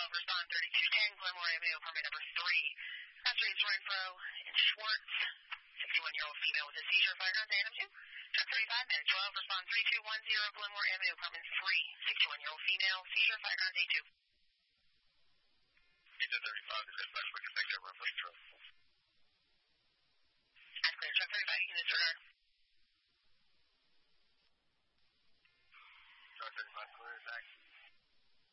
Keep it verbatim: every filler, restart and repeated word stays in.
twelve, respond thirty-two ten, Glenmore Avenue, permit number three. Passenger is Renfro and Schwartz, sixty-one-year-old female with a seizure, fire guns, Adam two. Truck thirty-five, minute twelve, respond three two one zero, Glenmore Avenue, permit three, sixty-one-year-old female, seizure, fire guns, A two. He's at thirty-five, is that best we can make that reference truck? That's clear, truck thirty-five, you can disregard. Truck thirty-five, clear, thanks.